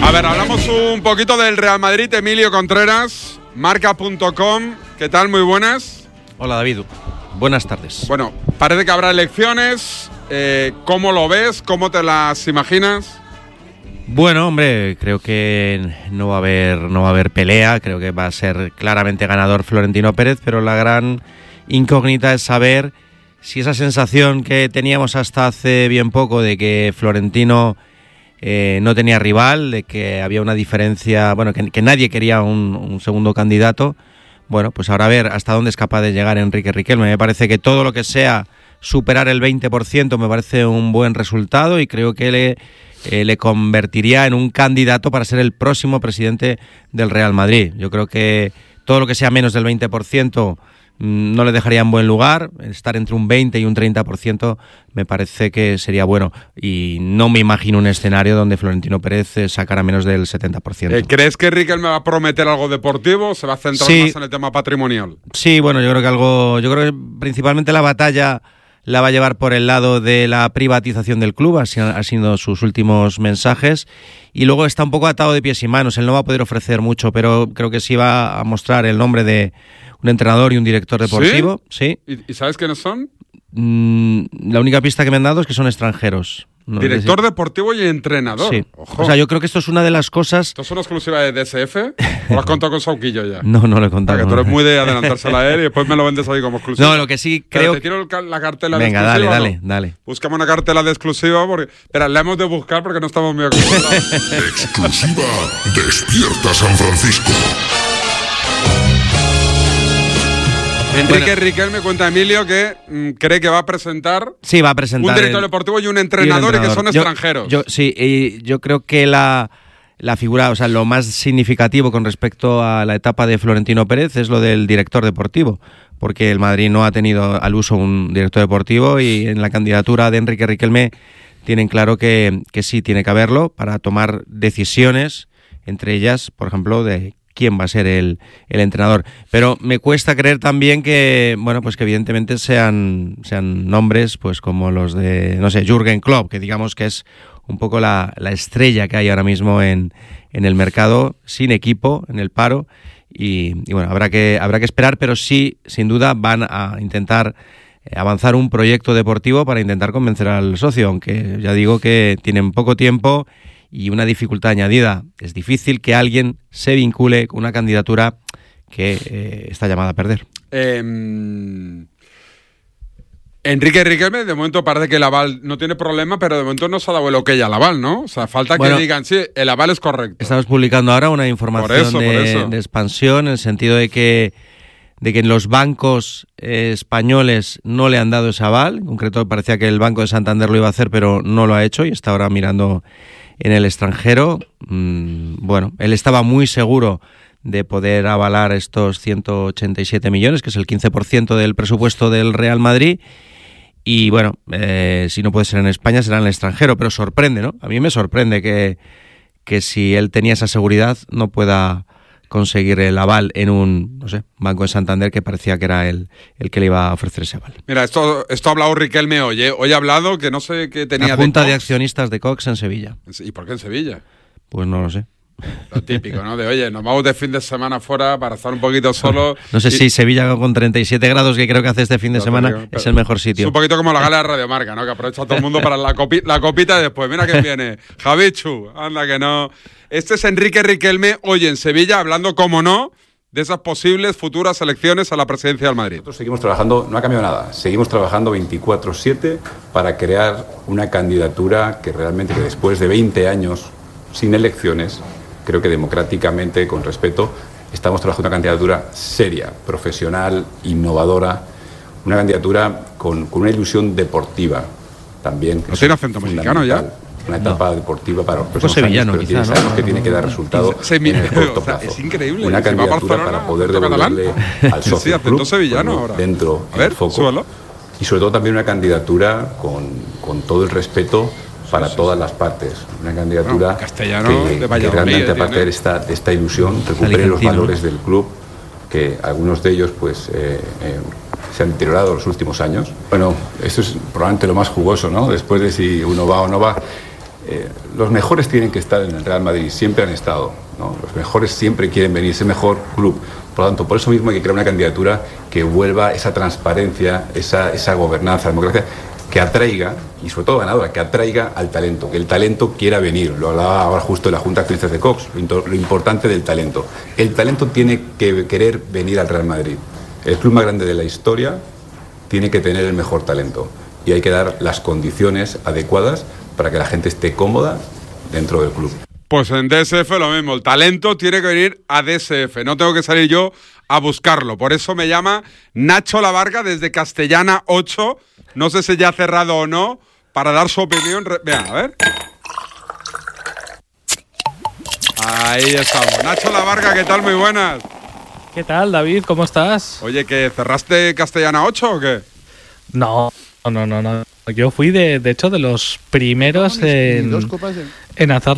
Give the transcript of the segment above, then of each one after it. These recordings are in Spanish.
A ver, hablamos un poquito del Real Madrid. Emilio Contreras, marca.com. ¿Qué tal? Muy buenas. Hola, David. Buenas tardes. Bueno, parece que habrá elecciones. ¿Cómo lo ves? ¿Cómo te las imaginas? Bueno, hombre, creo que no va a haber pelea. Creo que va a ser claramente ganador Florentino Pérez, pero la gran incógnita es saber si esa sensación que teníamos hasta hace bien poco de que Florentino no tenía rival, de que había una diferencia, bueno, que nadie quería un segundo candidato. Bueno, pues ahora a ver hasta dónde es capaz de llegar Enrique Riquelme. Me parece que todo lo que sea superar el 20% me parece un buen resultado y creo que le convertiría en un candidato para ser el próximo presidente del Real Madrid. Yo creo que todo lo que sea menos del 20% no le dejaría en buen lugar. Estar entre un 20 y un 30% me parece que sería bueno. Y no me imagino un escenario donde Florentino Pérez sacara menos del 70%. ¿Crees que Riquelme va a prometer algo deportivo o se va a centrar más en el tema patrimonial? Sí, bueno, yo creo que principalmente la batalla la va a llevar por el lado de la privatización del club, así han sido sus últimos mensajes, y luego está un poco atado de pies y manos. Él no va a poder ofrecer mucho, pero creo que sí va a mostrar el nombre de un entrenador y un director deportivo. ¿Sí? ¿Y sabes quiénes son? La única pista que me han dado es que son extranjeros. No, director deportivo y entrenador. Sí. Ojo. O sea, yo creo que esto es una de las cosas... ¿Esto es una exclusiva de DSF? ¿O lo has contado con Sauquillo ya? No lo he contado. Porque tú eres muy de adelantársela a él y después me lo vendes ahí como exclusiva. No, lo que sí creo... Te quiero la cartela de exclusiva. Venga, dale. Buscamos una cartela de exclusiva porque... Espera, la hemos de buscar porque no estamos muy acostumbrados. Exclusiva Despierta San Francisco. Enrique Riquelme, cuenta Emilio, que cree que va a presentar... Sí, va a presentar... un director deportivo y un entrenador y que son extranjeros. Yo creo que la figura, o sea, lo más significativo con respecto a la etapa de Florentino Pérez es lo del director deportivo, porque el Madrid no ha tenido al uso un director deportivo y en la candidatura de Enrique Riquelme tienen claro que sí tiene que haberlo para tomar decisiones, entre ellas, por ejemplo, de quién va a ser el entrenador. Pero me cuesta creer también que, bueno, pues que evidentemente sean nombres pues como los de, no sé, Jürgen Klopp, que digamos que es un poco la estrella que hay ahora mismo en el mercado, sin equipo, en el paro, y bueno, habrá que esperar, pero sí, sin duda, van a intentar avanzar un proyecto deportivo para intentar convencer al socio, aunque ya digo que tienen poco tiempo y una dificultad añadida. Es difícil que alguien se vincule con una candidatura que está llamada a perder. Enrique Riquelme, de momento parece que el aval no tiene problema, pero de momento no se ha dado el ok al aval, ¿no? O sea, falta que digan, sí, el aval es correcto. Estamos publicando ahora una información de expansión, en el sentido de que en los bancos españoles no le han dado ese aval. En concreto, parecía que el Banco de Santander lo iba a hacer, pero no lo ha hecho y está ahora mirando en el extranjero. Bueno, él estaba muy seguro de poder avalar estos 187 millones, que es el 15% del presupuesto del Real Madrid. Y bueno, si no puede ser en España, será en el extranjero. Pero sorprende, ¿no? A mí me sorprende que si él tenía esa seguridad no pueda conseguir el aval en un, no sé, Banco de Santander, que parecía que era el que le iba a ofrecer ese aval. Mira, esto ha hablado Riquelme hoy, ¿eh? Hoy ha hablado que no sé qué tenía. La Junta de Accionistas de Cox en Sevilla. ¿Y por qué en Sevilla? Pues no lo sé. Lo típico, ¿no? De, oye, nos vamos de fin de semana fuera para estar un poquito solos. No sé si Sevilla con 37 grados, que creo que hace este fin de semana, es el mejor sitio. Es un poquito como la gala de Radio Marca, ¿no? Que aprovecha todo el mundo para la copita de después. Mira quién viene. Javichu, anda que no. Este es Enrique Riquelme hoy en Sevilla, hablando, como no, de esas posibles futuras elecciones a la presidencia del Madrid. Nosotros seguimos trabajando, no ha cambiado nada, seguimos trabajando 24/7 para crear una candidatura que realmente, que después de 20 años sin elecciones, creo que democráticamente, con respeto, estamos trabajando una candidatura seria, profesional, innovadora, una candidatura con una ilusión deportiva también. ¿No tiene acento mexicano ya? Una etapa deportiva para los próximos sevillano, años, quizá, ¿no? Que tiene que dar resultado en el corto plazo. Es increíble. Una candidatura para poder devolverle al socio acento sevillano ahora. Dentro del foco. Súbalo. Y sobre todo también una candidatura con todo el respeto para todas las partes. Una candidatura que realmente, aparte de esta ilusión, recupere los valores del club, que algunos de ellos pues se han deteriorado en los últimos años. Bueno, esto es probablemente lo más jugoso, ¿no? Después de si uno va o no va. los mejores tienen que estar en el Real Madrid, siempre han estado, ¿no? Los mejores siempre quieren venir, es el mejor club. Por lo tanto, por eso mismo hay que crear una candidatura que vuelva esa transparencia, esa gobernanza, democracia, que atraiga, y sobre todo ganadora, que atraiga al talento, que el talento quiera venir. Lo hablaba ahora justo de la Junta de Accionistas de Cox, lo importante del talento. El talento tiene que querer venir al Real Madrid. El club más grande de la historia tiene que tener el mejor talento. Y hay que dar las condiciones adecuadas para que la gente esté cómoda dentro del club. Pues en DSF lo mismo, el talento tiene que venir a DSF, no tengo que salir yo a buscarlo. Por eso me llama Nacho Lavarga desde Castellana 8, no sé si ya ha cerrado o no, para dar su opinión. Vean, a ver. Ahí estamos. Nacho Lavarga, ¿qué tal? Muy buenas. ¿Qué tal, David? ¿Cómo estás? Oye, ¿que cerraste Castellana 8 o qué? No. Yo fui, de hecho, de los primeros en hacer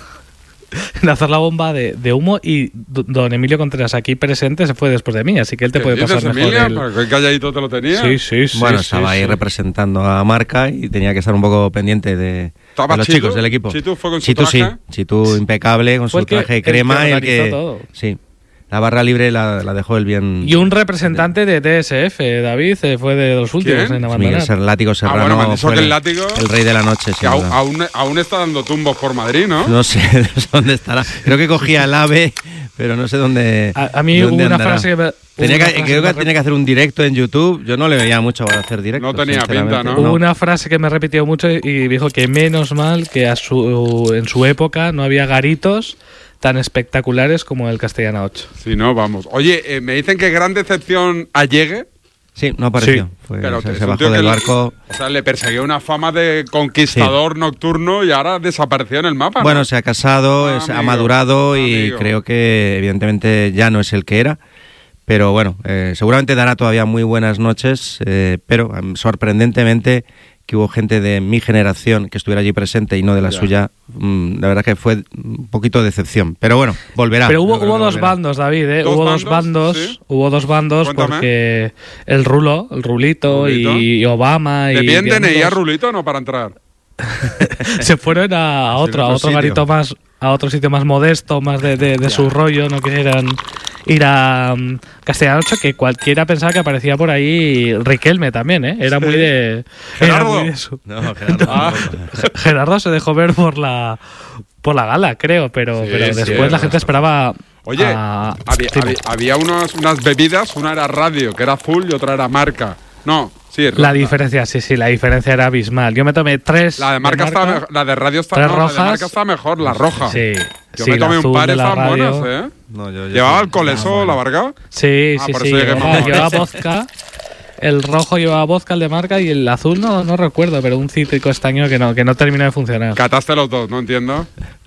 la bomba de humo, y don Emilio Contreras, aquí presente, se fue después de mí, así que él te puede pasar mejor. Emilia? ¿Qué calladito te lo tenía? Sí. Bueno, estaba ahí representando a Marca y tenía que estar un poco pendiente de los Chitu, chicos del equipo. ¿Chitu fue con su traje? Sí, Chitu impecable, con su traje de crema. El que todo. Sí. La barra libre la dejó él bien. Y un representante de DSF, David, fue de los últimos en abandonar. Miguel Látigo Serrano, bueno, fue el Látigo, el rey de la noche. Que aún está dando tumbos por Madrid, ¿no? No sé dónde estará. Creo que cogía el AVE, pero no sé dónde. A mí hubo una frase que creo que tenía que hacer un directo en YouTube. Yo no le veía mucho para hacer directo. No tenía pinta, ¿no? Hubo una frase que me repitió mucho y dijo que menos mal que en su época no había garitos tan espectaculares como el Castellana 8. Sí, no, vamos. Oye, me dicen que gran decepción a Llegue. Sí, no apareció. Sí. Se bajó del barco. O sea, le perseguía una fama de conquistador nocturno y ahora desapareció en el mapa, ¿no? Bueno, se ha casado, ha madurado y creo que evidentemente ya no es el que era. Pero bueno, seguramente dará todavía muy buenas noches, pero sorprendentemente que hubo gente de mi generación que estuviera allí presente y no de la suya. La verdad que fue un poquito de decepción. Pero bueno, volverá. Pero hubo dos bandos, David, Hubo dos bandos. ¿Sí? Hubo dos bandos. Cuéntame. Porque el Rulito y Obama. ¿Le piden DNI a Rulito no para entrar? Se fueron a otro garito más, a otro sitio más modesto, más de su rollo, no quisieran ir a Castellana 8, que cualquiera pensaba que aparecía por ahí Riquelme también, ¿eh? Era muy de... ¿Gerardo? Era muy de su... No, Gerardo. Gerardo se dejó ver por la gala, creo, pero después la gente esperaba... Oye, había unas bebidas, una era Radio, que era azul, y otra era Marca. No, sí, la diferencia era abismal. Yo me tomé 3. La de Marca está la de Radio está rojas. La de Marca está mejor, la roja. Sí. Yo me tomé un par de estaban buenas, ¿eh? No, ¿Llevaba alcohol eso, la Varga? Sí. Llevaba vodka. El rojo llevaba vodka, el de Marca, y el azul no recuerdo, pero un cítrico estaño que no terminó de funcionar. Cataste los dos, no entiendo.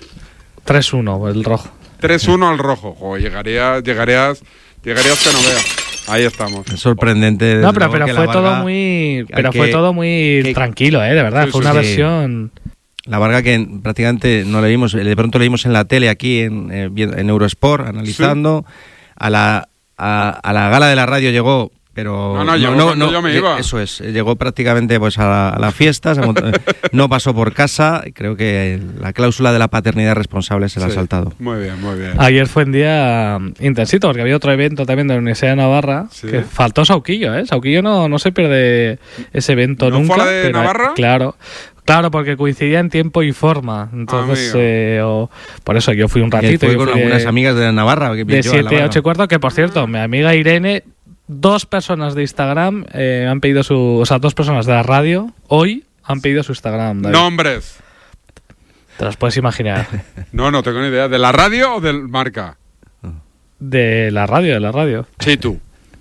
3-1 el rojo. 3-1 al rojo. Joder, llegarías que no veas. Ahí estamos. Es sorprendente. No, pero fue todo muy. Fue todo muy tranquilo, de verdad. Fue una versión. La Varga que prácticamente no le vimos, de pronto le vimos en la tele aquí en Eurosport analizando. Sí. A la gala de la radio llegó, pero yo me iba. Eso es, llegó prácticamente pues a la fiesta, no pasó por casa. Creo que la cláusula de la paternidad responsable se la ha saltado. Muy bien. Ayer fue un día intensito porque había otro evento también de la Universidad de Navarra, que faltó Sauquillo, Sauquillo no se pierde ese evento nunca. ¿No fue la de Navarra? Claro, porque coincidía en tiempo y forma. Entonces, por eso yo fui un ratito. Fui con algunas amigas de Navarra. De 7 a 8 y cuarto, que por cierto, mi amiga Irene, 2 personas de Instagram han pedido dos personas de la radio hoy han pedido su Instagram. David. ¡Nombres! Te los puedes imaginar. No tengo ni idea. ¿De la radio o del Marca? De la radio. Chitu.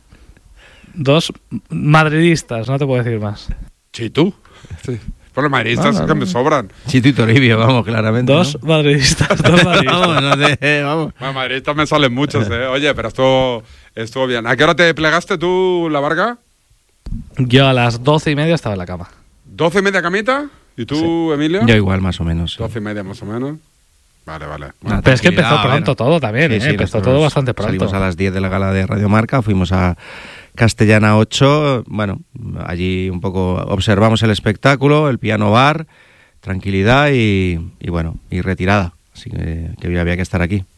2 madridistas, no te puedo decir más. ¿Chitu? Sí. Por los madridistas que me sobran. Chitu y Toribio, vamos, claramente. 2 madridistas. Vamos. Bueno, madridistas me salen muchos, Oye, pero estuvo bien. ¿A qué hora te plegaste tú, la Varga? Yo a las 12:30 estaba en la cama. ¿12:30 camita? ¿Y tú, Emilio? Yo igual, más o menos. 12:30 más o menos. Vale. Bueno, pero es que empezó pronto todo también, empezó todo bastante pronto. Salimos a las 10 de la gala de Radio Marca, fuimos a Castellana 8, bueno, allí un poco observamos el espectáculo, el piano bar, tranquilidad y bueno, y retirada. Así que había que estar aquí.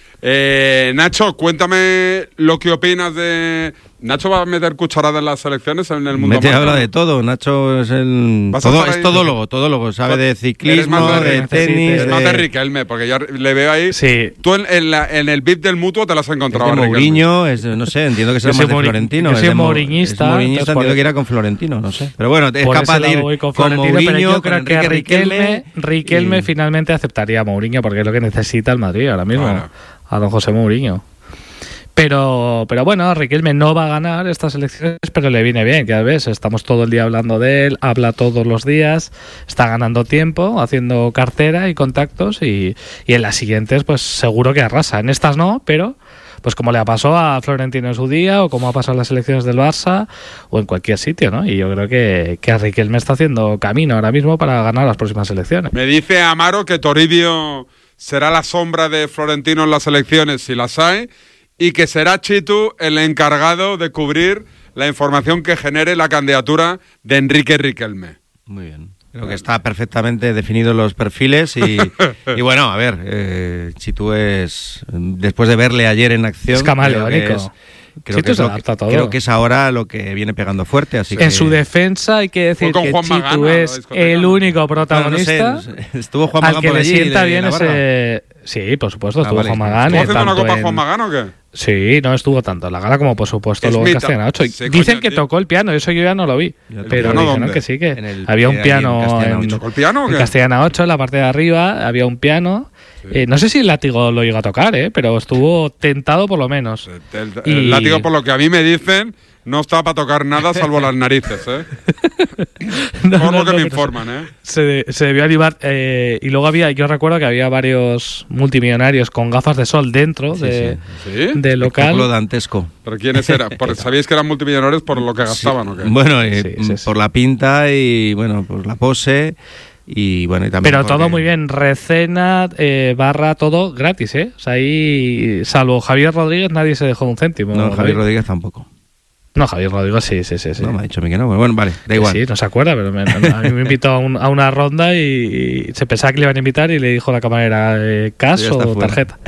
Nacho, cuéntame lo que opinas de... ¿Nacho va a meter cucharadas en las selecciones en el mundo? Habla de todo. Nacho es es todólogo, sabe de ciclismo, de tenis. Es más de Riquelme, porque yo le veo ahí. Sí. Tú en el VIP del Mutuo te las has encontrado. Es de Mourinho, no sé, entiendo que sea más de Florentino. Yo soy mouriñista. Entiendo que irá con Florentino, no sé. Pero bueno, es capaz de ir con Mourinho, pero yo creo que Riquelme y... finalmente aceptaría a Mourinho, porque es lo que necesita el Madrid ahora mismo. Claro. A don José Mourinho. Pero bueno, Riquelme no va a ganar estas elecciones, pero le viene bien, ya ves, estamos todo el día hablando de él, habla todos los días, está ganando tiempo, haciendo cartera y contactos y en las siguientes pues seguro que arrasa. En estas no, pero pues como le pasó a Florentino en su día o como ha pasado en las elecciones del Barça o en cualquier sitio, ¿no? Y yo creo que Riquelme está haciendo camino ahora mismo para ganar las próximas elecciones. Me dice Amaro que Toribio será la sombra de Florentino en las elecciones si las hay, y que será Chitu el encargado de cubrir la información que genere la candidatura de Enrique Riquelme. Muy bien. Creo que está perfectamente definidos los perfiles y bueno, a ver, Chitu es, después de verle ayer en acción, es camaleónico. Creo que es ahora lo que viene pegando fuerte. Así en su defensa hay que decir que Chitu Magana, es el único protagonista. No sé. Estuvo Juan Magán al que por le allí sienta bien ese... Sí, por supuesto, estuvo Juan Magán. ¿Estuvo haciendo una copa Juan Magán o qué? Sí, no estuvo tanto en la gala como por supuesto luego en Castellana 8. Dicen que tocó el piano, eso yo ya no lo vi. Pero dijeron que sí, que había un piano en Castellana 8, en la parte de arriba, había un piano. Sí. No sé si el látigo lo llegó a tocar, pero estuvo tentado por lo menos. El látigo, por lo que a mí me dicen, no está para tocar nada salvo las narices, por lo que me informan, Se debió animar. Y luego yo recuerdo que había varios multimillonarios con gafas de sol dentro del local. Espectáculo dantesco. ¿Pero quiénes eran? ¿Sabíais que eran multimillonarios por lo que gastaban o qué? Bueno, por la pinta y bueno, pues la pose. Y bueno, y también pero todo muy bien, recena, barra, todo gratis, O sea, ahí, salvo Javier Rodríguez, nadie se dejó un céntimo. No, Javier Rodríguez tampoco. No, Javier Rodríguez sí. No, me ha dicho a mí que no. Bueno, vale, da igual. Sí, no se acuerda, pero a mí me invitó a una ronda y se pensaba que le iban a invitar y le dijo la camarera cash o tarjeta.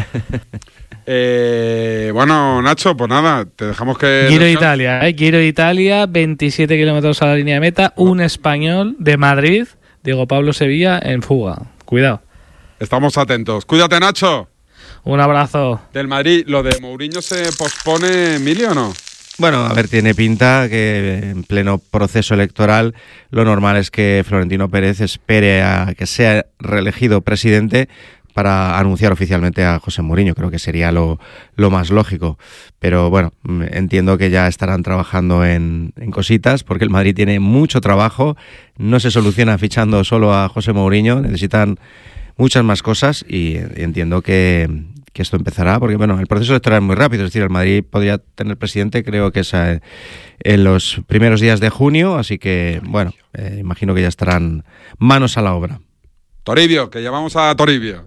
Bueno, Nacho, pues nada, te dejamos que... Giro de Italia, 27 kilómetros a la línea de meta, un español de Madrid, Diego Pablo Sevilla, en fuga. Cuidado. Estamos atentos. Cuídate, Nacho. Un abrazo. Del Madrid, ¿lo de Mourinho se pospone, Emilio, o no? Bueno, a ver, tiene pinta que en pleno proceso electoral lo normal es que Florentino Pérez espere a que sea reelegido presidente para anunciar oficialmente a José Mourinho. Creo que sería lo más lógico. Pero bueno, entiendo que ya estarán trabajando en cositas, porque el Madrid tiene mucho trabajo. No se soluciona fichando solo a José Mourinho. Necesitan muchas más cosas y entiendo que esto empezará, porque bueno, el proceso electoral es muy rápido. Es decir, el Madrid podría tener presidente, creo que es en los primeros días de junio. Así que bueno, imagino que ya estarán manos a la obra. Toribio, que llamamos a Toribio.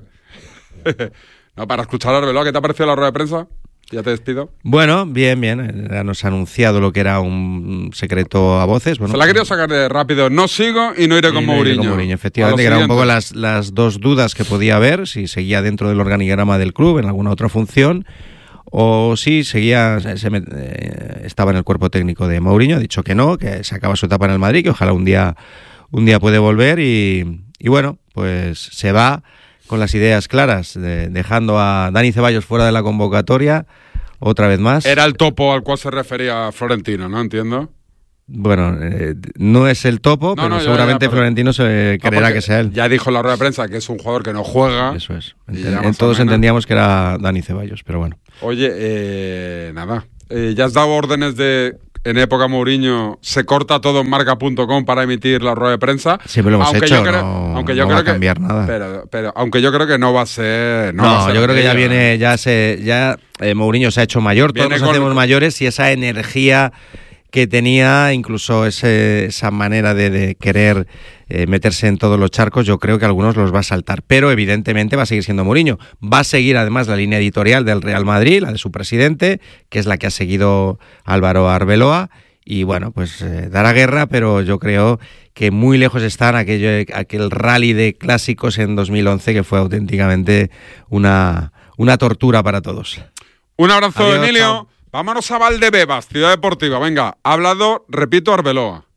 No, para escuchar a Arbeloa, ¿qué te ha parecido la rueda de prensa? Ya te despido. Bueno, bien. Ya nos ha anunciado lo que era un secreto a voces. Bueno, se la ha querido sacar de rápido. No sigo y no iré con Mourinho. Efectivamente, que eran un poco las dos dudas que podía haber, si seguía dentro del organigrama del club en alguna otra función o si seguía estaba en el cuerpo técnico de Mourinho. Ha dicho que no, que se acaba su etapa en el Madrid, que ojalá un día puede volver y bueno, pues se va con las ideas claras, dejando a Dani Ceballos fuera de la convocatoria otra vez más. Era el topo al cual se refería Florentino, ¿no? Entiendo. Bueno, no es el topo, pero seguramente Florentino se creerá que sea él. Ya dijo en la rueda de prensa que es un jugador que no juega. Eso es. Todos entendíamos que era Dani Ceballos, pero bueno. Oye, nada. ¿Ya has dado órdenes de... En época Mourinho se corta todo en marca.com para emitir la rueda de prensa? Siempre lo hemos hecho, no va a cambiar nada. Pero aunque yo creo que no va a ser... No, yo creo que ya viene, Mourinho se ha hecho mayor, todos nos hacemos mayores y esa energía que tenía, incluso esa manera de querer meterse en todos los charcos, yo creo que algunos los va a saltar, pero evidentemente va a seguir siendo Mourinho. Va a seguir además la línea editorial del Real Madrid, la de su presidente, que es la que ha seguido Álvaro Arbeloa, y bueno, pues dará guerra, pero yo creo que muy lejos están aquel rally de clásicos en 2011 que fue auténticamente una tortura para todos. Un abrazo, Adiós, Emilio. chao. Vámonos a Valdebebas, Ciudad Deportiva. Venga, ha hablado, repito, Arbeloa.